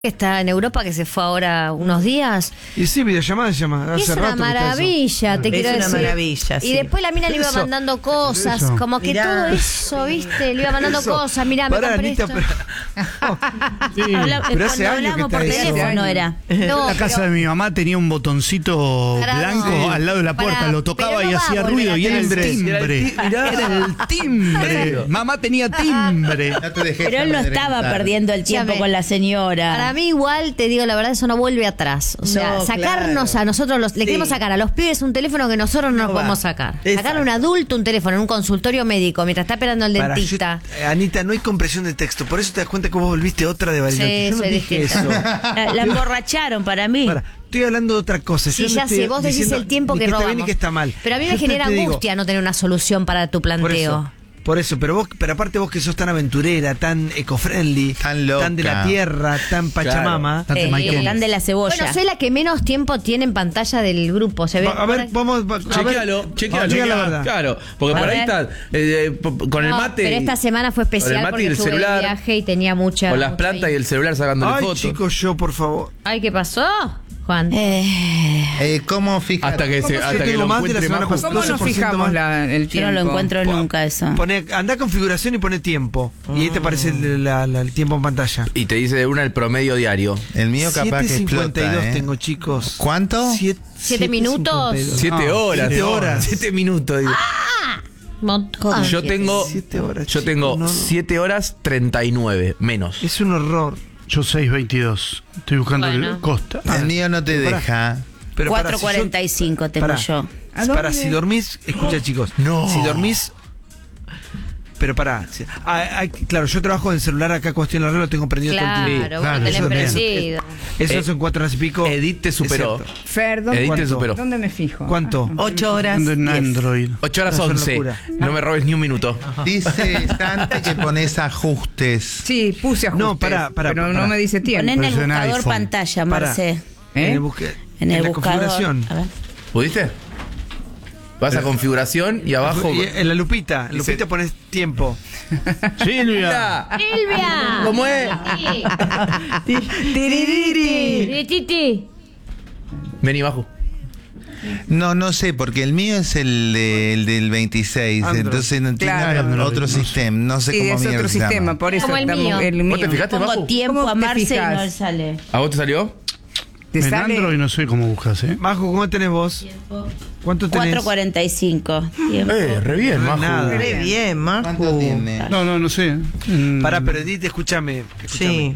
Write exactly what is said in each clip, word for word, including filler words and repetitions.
que está en Europa, que se fue ahora unos días. Y sí, videollamada se llama. Es una maravilla, te quiero decir. Es una maravilla, sí. Y después la mina le iba Eso, mandando cosas, eso. como que Mirá. todo eso, ¿viste? Le iba mandando Eso. cosas, mirá, me Pará, compré Anita, esto. pero- Sí. Habla- Pero hace cuando años que hablamos por está eso. teléfono era. No, La casa pero- de mi mamá tenía un botoncito Pará, blanco no. al lado de la puerta, Pará, lo tocaba pero no y va a hacía volver ruido a y era el tener- timbre. Era el timbre. Mamá tenía timbre. No te dejes Pero él no estaba amedrentar. perdiendo el tiempo Escúchame. con la señora. Para mí igual, te digo la verdad, eso no vuelve atrás. O sea, No, sacarnos claro. a nosotros, los, le Sí. queremos sacar a los pibes un teléfono que nosotros no, No nos va. podemos sacar. Exacto. Sacarle a un adulto un teléfono en un consultorio médico mientras está esperando el Pará, dentista. yo- eh, Anita, no hay compresión de texto. Por eso te das cuenta que vos volviste otra de Bariloche. Sí, yo no soy dije distinta. eso. La, la emborracharon para mí. Pará, estoy hablando de otra cosa. Sí, Yo no ya estoy sé, vos decís diciendo el tiempo ni que está robamos. bien y que está mal. Pero a mí Yo me te- genera te digo, angustia no tener una solución para tu Por planteo. eso. Por eso, pero vos, pero aparte vos que sos tan aventurera, tan eco-friendly, Tan loca. tan de la tierra, tan pachamama. Date, Sí. Michael. Están de la cebolla. Bueno, soy la que menos tiempo tiene en pantalla del grupo. Se ve. Va- a ver, vamos. va- a ver. Chequealo, chequealo. Vamos, chequea la verdad. Claro, porque A por ahí ver. está eh, p- con el No, mate. pero y- esta semana fue con el especial mate y porque el estuve de celular. viaje y tenía mucha. Con las mucha plantas y el celular sacándole Ay, fotos. chicos, yo, por favor. Ay, ¿qué pasó, Juan? Eh, Eh, ¿Cómo fíjate? Hasta que, se, Yo hasta que tengo lo más de la encuentre semana Majo. pasada. ¿Cómo nos doce por ciento fijamos más. la, el yo tiempo? no lo encuentro Po- nunca eso. Pone, anda a configuración y pone tiempo. Y ahí te aparece el, la- la- el tiempo en pantalla. Y te dice de una el promedio diario. El mío capaz que siete cincuenta y dos explota, ¿eh? tengo, chicos. ¿Cuánto? Siete, ¿Siete minutos? Siete Ah, horas. siete horas. Siete minutos. digo. Montón. Yo tengo. Siete horas, Yo chicos, tengo no, no. siete horas treinta y nueve menos. Es un horror. Yo seis veintidós. Estoy buscando Bueno. el costa. El mío no te Pará. deja. Pero para, cuatro si yo- cuarenta y cinco tengo Pará. yo. ¿A Para, dónde? si dormís, escucha chicos, No. si dormís, pero pará, si- ah, ah, claro, yo trabajo en el celular acá, cuestión la red, lo tengo prendido todo el Claro, tiempo. vos Claro, lo tenés eso también. prendido. Eso Eh, son cuatro horas y pico. Edith te es superó. cierto. Fer, ¿dónde, Edith te ¿Cuánto? superó. ¿dónde me fijo? ¿Cuánto? Ocho horas. Ando en diez. Android. ocho horas Es una once. locura. No me robes ni un minuto. Dice Santi que pones ajustes. Sí, puse ajustes. No, pará, pará, pero pará. no me dice tiempo. Ponen en el Pero es en buscador iPhone. pantalla, Pará. Marce. ¿Eh? En el, busque- En el la buscador. configuración. A ver. ¿Pudiste? Vas a configuración y abajo. Y en la lupita, en Dice- lupita pones tiempo. Silvia. ¡Silvia! ¿Cómo es? Tiririri. Titi. Vení, bajo. No, no sé, porque el mío es el, de- el del veintiséis, Android. entonces no tiene Claro. otro sistema, no sé Sí, cómo es mierda otro se llama. sistema, por eso Como el estamos- mío. el ¿Vos te mío. fijaste, Pongo Bajo? tiempo ¿Cómo a te Marce y fijas? no le sale. ¿A vos te salió? ¿Te En sale? Android no sé cómo buscas, ¿eh? Majo, ¿cómo tenés vos? ¿Cuánto tenés? cuatro cuarenta y cinco. Tiempo. Eh, re bien, No es Majo. nada. Re bien, ¿Cuánto Majo. tiene? No, no, no sé. Mm, Pará, pero Edith, escúchame. escúchame. Sí.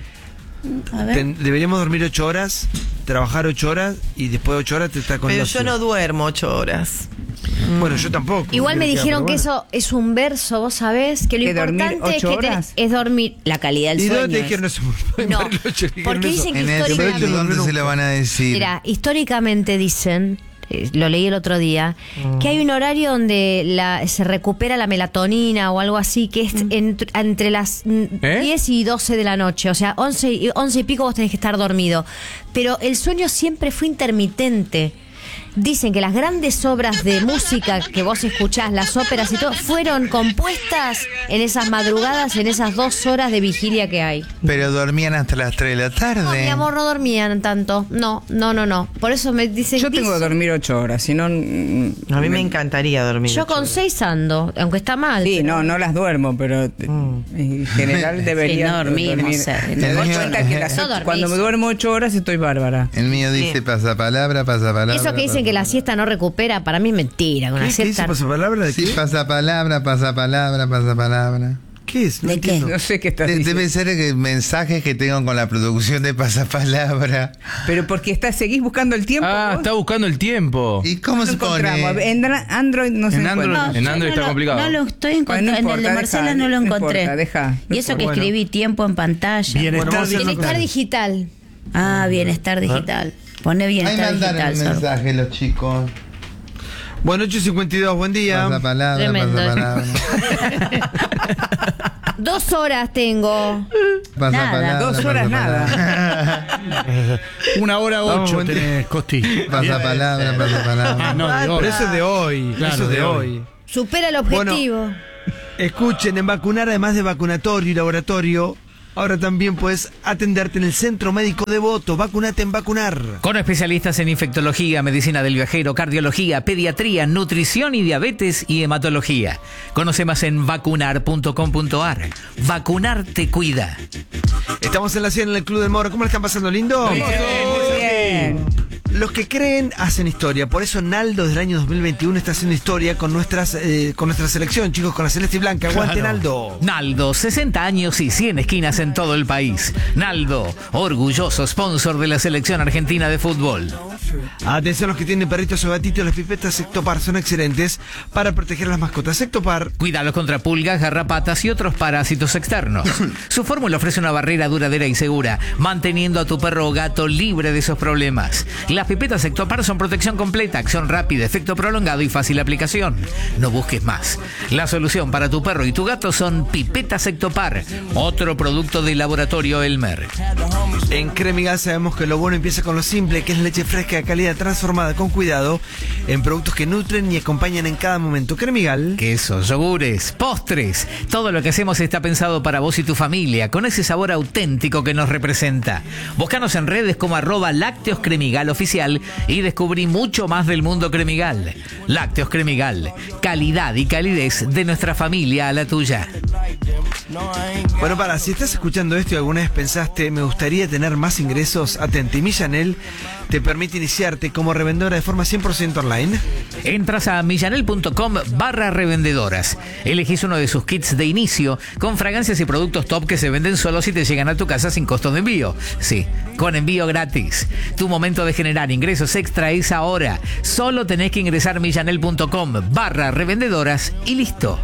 A ver. Ten- deberíamos dormir ocho horas, trabajar ocho horas y después de ocho horas te está con Pero el yo ocio. no duermo ocho horas. Bueno, yo tampoco. Igual me Pero dijeron que bueno. eso es un verso, vos sabés, que lo ¿Que dormir importante es ocho que tenés- horas? es dormir. La calidad del ¿Y sueño. dónde te es- dijeron eso? No, Bariloche dijeron porque eso. dicen que En el históricamente, ¿dónde se lo van a decir? mira, históricamente dicen, eh, lo leí el otro día, que hay un horario donde la, se recupera la melatonina o algo así, que es ent- entre las mm, ¿Eh? diez y doce de la noche, o sea, once y, once y pico vos tenés que estar dormido. Pero el sueño siempre fue intermitente. Dicen que las grandes obras de música que vos escuchás, las óperas y todo, fueron compuestas en esas madrugadas, en esas dos horas de vigilia que hay. Pero dormían hasta las tres de la tarde. No, mi amor, no dormían tanto. No, no, no, no. Por eso me dicen... Yo tengo que dicen- dormir ocho horas, si no... mm, A mí me encantaría dormir. Yo ocho con horas. seis ando, aunque está mal. Sí, pero- no, no las duermo, pero Mm. en general debería no dormimos, dormir. eh, Me doy no- cuenta que las No ocho- dormís. cuando me duermo ocho horas estoy bárbara. El mío dice Sí. pasapalabra, pasapalabra. Eso que dicen que la siesta no recupera, para mí es mentira. Con ¿Qué, la ¿Qué dice siesta... pasapalabra de Sí, qué? pasapalabra, pasapalabra, pasapalabra. ¿Qué es? No ¿De qué? entiendo. No sé qué estás De- diciendo. Debe ser que mensajes que tengo con la producción de pasapalabra. Pero porque estás, seguís buscando el tiempo. Ah, vos. está buscando el tiempo. ¿Y cómo No se encontramos. pone? En Dra- Android no se En encuentra. Android- En yo Android no está lo- complicado. No lo estoy encontrando. Bueno, no en el de importa, Marcela deja, no lo no encontré. importa, deja. Y eso que Bueno. escribí tiempo en pantalla. Bienestar Bueno, vamos a hacer digital. Bienestar digital. Ah, bienestar digital. Pone Ahí bienestar mandaron digital. el Sor. mensaje los chicos. Bueno, ocho cincuenta y dos, buen día. Pasapalabra, Tremendo. pasapalabra. Dos horas tengo. Pasapalabra, Dos horas pasapalabra. Una hora Vamos, ocho buen día. tenés, Costi. Pasapalabra, Ah, pasapalabra. no, de Pero hoy. eso es de hoy. Claro, eso es de de hoy. hoy. Supera el objetivo. Escuchen, en vacunar, además de vacunatorio y laboratorio, Ahora también puedes atenderte en el Centro Médico Devoto. Vacunate en Vacunar. Con especialistas en infectología, medicina del viajero, cardiología, pediatría, nutrición y diabetes y hematología. Conoce más en vacunar punto com punto ar. Vacunar te cuida. Estamos en la cien en el Club del Moro. ¿Cómo le están pasando, lindo? Muy bien. Los que creen hacen historia. Por eso Naldo desde el año dos mil veintiuno está haciendo historia con nuestras eh, con nuestra selección, chicos, con la Celeste y Blanca. Aguante, Claro. Naldo. Naldo, sesenta años y cien esquinas en todo el país. Naldo, orgulloso sponsor de la selección argentina de fútbol. Atención a los que tienen perritos o gatitos. Las pipetas Sectopar son excelentes para proteger a las mascotas. Sectopar. Cuídalos contra pulgas, garrapatas y otros parásitos externos. Su fórmula ofrece una barrera duradera y segura, manteniendo a tu perro o gato libre de esos problemas. Las pipetas Sectopar son protección completa, acción rápida, efecto prolongado y fácil aplicación. No busques más. La solución para tu perro y tu gato son pipetas Sectopar, otro producto del laboratorio Elmer. En Cremigal sabemos que lo bueno empieza con lo simple, que es leche fresca de calidad transformada con cuidado en productos que nutren y acompañan en cada momento. Cremigal. Quesos, yogures, postres, todo lo que hacemos está pensado para vos y tu familia, con ese sabor auténtico que nos representa. Búscanos en redes como arroba lácteos cremigal oficial y descubrí mucho más del mundo Cremigal. Lácteos Cremigal, calidad y calidez de nuestra familia a la tuya. Bueno, para, si estás escuchando esto y alguna vez pensaste, me gustaría tener más ingresos, atente. Millanel te permite iniciarte como revendedora de forma cien por ciento online. Entras a millanel punto com barra revendedoras. Elegís uno de sus kits de inicio con fragancias y productos top que se venden solos y te llegan a tu casa sin costo de envío. Sí, con envío gratis. Tu momento de generar ingresos extra es ahora. Solo tenés que ingresar millanel punto com barra revendedoras y listo.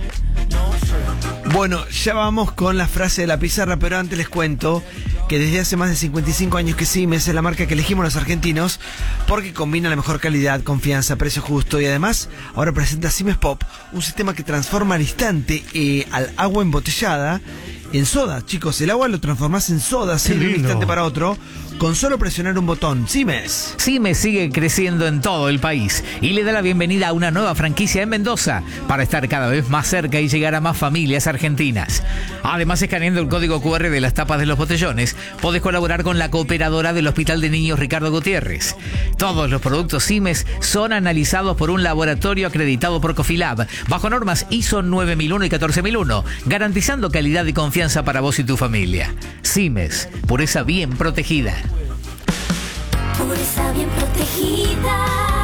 Bueno, ya vamos con la frase de la pizarra, pero antes les cuento que desde hace más de cincuenta y cinco años que Siemens es la marca que elegimos los argentinos porque combina la mejor calidad, confianza, precio justo y además ahora presenta Siemens Pop, un sistema que transforma al instante eh, al agua embotellada en soda. Chicos, el agua lo transformás en soda así de un instante para otro con solo presionar un botón. Siemens. Siemens sigue creciendo en todo el país y le da la bienvenida a una nueva franquicia en Mendoza para estar cada vez más cerca y llegar a más familias argentinas. Además, escaneando el código cu erre de las tapas de los botellones, podés colaborar con la cooperadora del Hospital de Niños Ricardo Gutiérrez. Todos los productos Siemens son analizados por un laboratorio acreditado por Cofilab, bajo normas I S O nueve mil uno y catorce mil uno, garantizando calidad y confianza para vos y tu familia. Siemens, pureza bien protegida. Pureza bien protegida.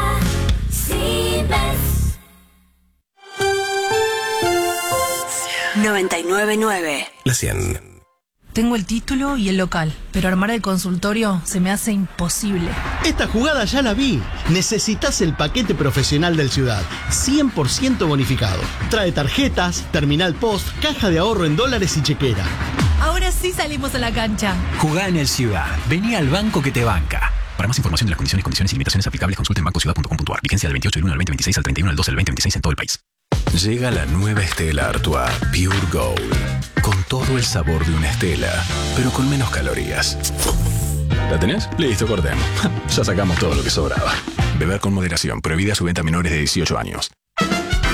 Siemens. noventa y nueve punto nueve. La cien. Tengo el título y el local, pero armar el consultorio se me hace imposible. Esta jugada ya la vi. Necesitas el paquete profesional del Ciudad, cien por ciento bonificado. Trae tarjetas, terminal post, caja de ahorro en dólares y chequera. Ahora sí salimos a la cancha. Jugá en el Ciudad. Vení al banco que te banca. Para más información de las condiciones, condiciones y limitaciones aplicables, consulte en banco ciudad punto com punto ar. Vigencia del veintiocho del uno al veinte veintiséis al treinta y uno del doce del veinte veintiséis en todo el país. Llega la nueva Stella Artois Pure Gold. Con todo el sabor de una Stella, pero con menos calorías. ¿La tenés? Listo, cortemos. Ya sacamos todo lo que sobraba. Beber con moderación. Prohibida su venta a menores de dieciocho años.